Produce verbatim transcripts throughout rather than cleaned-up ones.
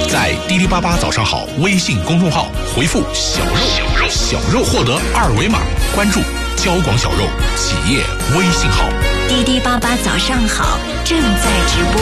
在滴滴八八早上好微信公众号回复小肉小肉小肉，获得二维码关注交广小肉企业微信号。 滴滴八八早上好正在直播。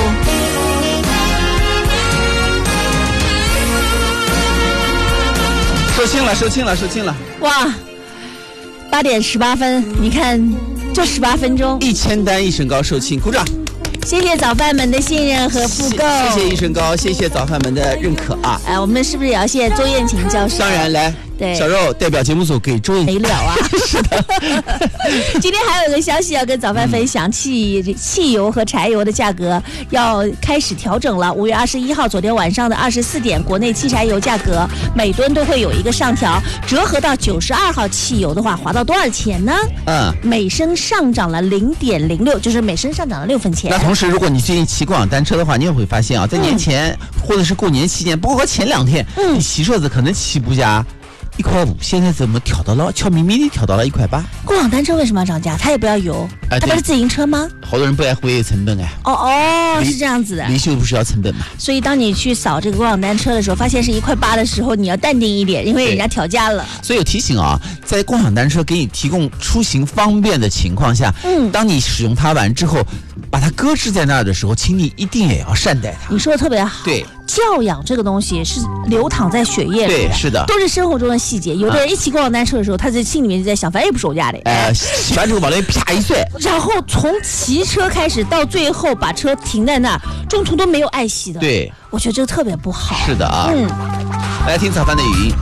售罄了，售罄了，售罄了！ 哇，八点十八分，你看这十八分钟， 一千单一身高售罄，鼓掌！ 谢谢早饭们的信任和复购， 谢谢一身高，谢谢早饭们的认可啊！ 哎，我们是不是也要谢谢周艳琴教授？ 当然，来， 对， 小肉代表节目组给周艳没了啊！ 是的， 今天还有一个消息要跟早饭分享，汽汽油和柴油的价格要开始调整了。五月二十一号，昨天晚上的二十四点，国内汽柴油价格每吨都会有一个上调，折合到九十二号汽油的话，划到多少钱呢？ 嗯， 每升上涨了零点零六，就是每升上涨了六分钱。 那同时，如果你最近骑共享单车的话，你也会发现啊，在年前、嗯、或者是过年期间，包括前两天，嗯、你骑车子可能起步价一块五，现在怎么调到了悄咪咪的调到了一块八？ 共享单车为什么要涨价？它也不要油， 哎、 它不是自行车吗？ 好多人不爱忽略成本哎。 哦哦，是这样子的。 维修不是要成本吗？ 所以当你去扫这个共享单车的时候，发现是一块八的时候，你要淡定一点，因为人家调价了。 所以有提醒啊，在共享单车给你提供出行方便的情况下，嗯，当你使用它完之后，把它搁置在那儿的时候，请你一定也要善待它。 你说的特别好。 对。 教养这个东西是流淌在血液里的， 对，是的， 都是生活中的细节。有的人一骑共享单车的时候，他在心里面就在想，反正也不是我家的， 哎，骑完之后往那啪一摔， 然后从骑车开始到最后把车停在那儿，中途都没有爱惜的。 对， 我觉得这个特别不好。 是的啊， 嗯， 来听早饭的语音。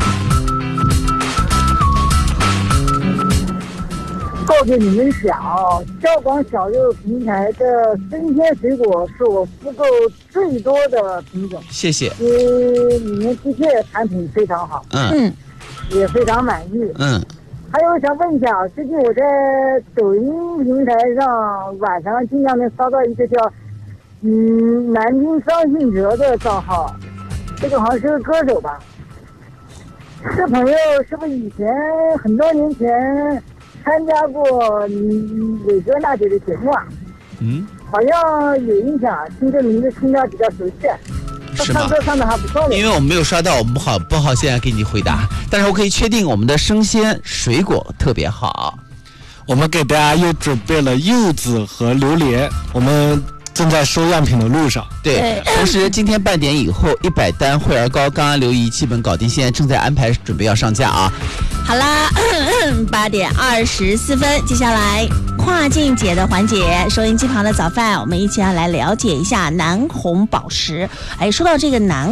告诉你们讲，交广小肉平台的生鲜水果是我复购最多的品种。 谢谢。 因为你们的确产品非常好， 嗯， 也非常满意， 嗯。 还有想问一下，最近我在抖音平台上晚上经常能刷到一个叫嗯南京张信哲的账号，这个好像是个歌手吧？这朋友是不是以前很多年前参加过伟哥大姐的节目啊？ 嗯， 好像有印象，听这名字听着比较熟悉。 是吗？ 唱歌唱的还不错的。 因为我们没有刷到，我们不好不好现在给你回答。但是我可以确定，我们的生鲜水果特别好。 我们给大家又准备了柚子和榴莲，我们正在收样品的路上。 对，同时今天半点以后，一百单惠而高刚刚刘姨基本搞定，现在正在安排准备要上架啊。 好啦，八点二十四分，接下来跨境节的环节，收音机旁的早饭，我们一起要来了解一下南红宝石。哎，说到这个南